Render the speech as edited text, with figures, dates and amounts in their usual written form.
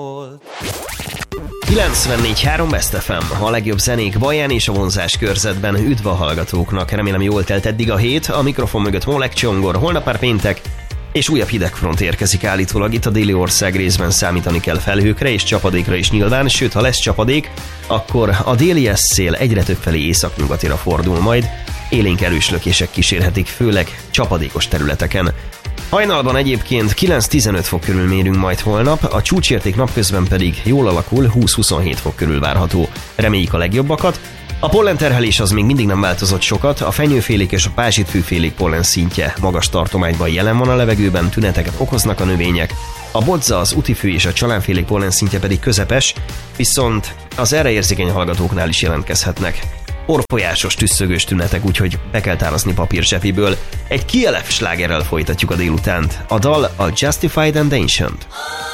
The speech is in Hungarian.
94.3 Best FM, a legjobb zenék Baján és a vonzás körzetben. Üdv a hallgatóknak, remélem jól telt eddig a hét. A mikrofon mögött Molek Csongor, holnap már péntek, és újabb hidegfront érkezik állítólag. Itt a déli ország részben számítani kell felhőkre és csapadékra is nyilván, sőt, ha lesz csapadék, akkor a déli szél egyre többfelé északnyugatira fordul majd. Élénk erős lökések kísérhetik, főleg csapadékos területeken. Hajnalban egyébként 9-15 fok körül mérünk majd holnap, a csúcsérték napközben pedig jól alakul, 20-27 fok körül várható. Reméljük a legjobbakat. A pollenterhelés az még mindig nem változott sokat, a fenyőfélék és a pázsitfűfélék pollen szintje magas tartományban jelen van a levegőben, tüneteket okoznak a növények. A bodza, az utifű és a csalánfélék pollen szintje pedig közepes, viszont az erre érzékeny hallgatóknál is jelentkezhetnek orrfolyásos, tüsszögős tünetek, úgyhogy be kell támaszni papír zsebiből. Egy KLF slágerrel folytatjuk a délutánt. A dal a Justified and Ancient.